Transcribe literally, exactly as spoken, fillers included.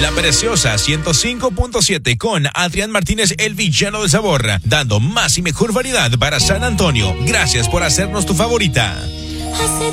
La Preciosa ciento cinco punto siete con Adrián Martínez, el villano del sabor, dando más y mejor variedad para San Antonio. Gracias por hacernos tu favorita.